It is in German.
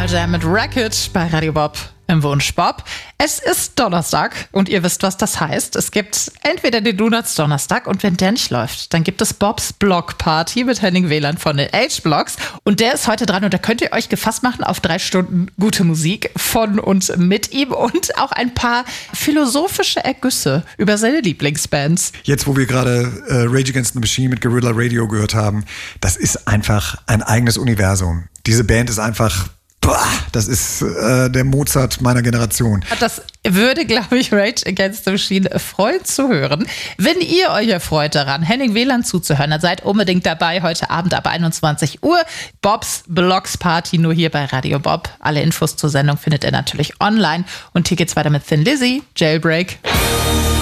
Pearl Jam mit Racket bei Radio Bob im Wunsch Bob. Es ist Donnerstag und ihr wisst, was das heißt. Es gibt entweder den Donuts Donnerstag und wenn der nicht läuft, dann gibt es Bobs Block Party mit Henning Wieland von den H-Blocks. Und der ist heute dran und da könnt ihr euch gefasst machen auf 3 Stunden gute Musik von und mit ihm und auch ein paar philosophische Ergüsse über seine Lieblingsbands. Jetzt, wo wir gerade Rage Against the Machine mit Guerrilla Radio gehört haben, das ist einfach ein eigenes Universum. Diese Band ist einfach... Das ist der Mozart meiner Generation. Das würde, glaube ich, Rage Against the Machine freuen zu hören. Wenn ihr euch erfreut daran, Henning Wieland zuzuhören, dann seid unbedingt dabei heute Abend ab 21 Uhr. Bobs Blocks Party nur hier bei Radio Bob. Alle Infos zur Sendung findet ihr natürlich online und Tickets weiter mit Thin Lizzy, Jailbreak.